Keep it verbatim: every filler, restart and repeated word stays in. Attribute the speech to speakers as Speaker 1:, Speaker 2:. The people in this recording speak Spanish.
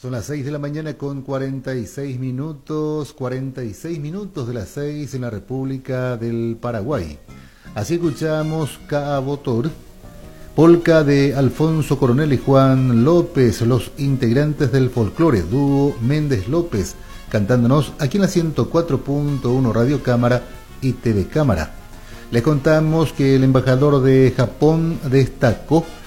Speaker 1: Son las seis de la mañana con cuarenta y seis minutos, cuarenta y seis minutos de las seis en la República del Paraguay. Así escuchamos Cabo Tor, polca de Alfonso Coronel y Juan López, los integrantes del folclore, dúo Méndez López, cantándonos aquí en la ciento cuatro punto uno Radio Cámara y T V Cámara. Les contamos que el embajador de Japón destacó